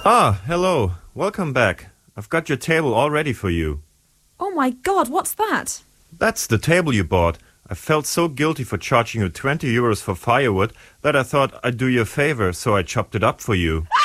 Ah, hello. Welcome back. I've got your table all ready for you. Oh my God, what's that? That's the table you bought. I felt so guilty for charging you 20 euros for firewood that I thought I'd do you a favor, so I chopped it up for you.